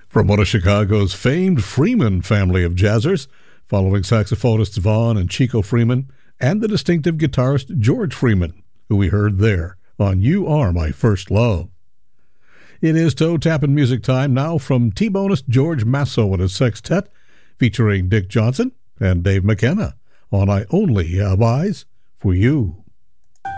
From one of Chicago's famed Freeman family of jazzers, following saxophonists Vaughn and Chico Freeman, and the distinctive guitarist George Freeman, who we heard there on You Are My First Love. It is toe-tapping music time now from T-bonist George Masso and his sextet, featuring Dick Johnson and Dave McKenna on I Only Have Eyes for You.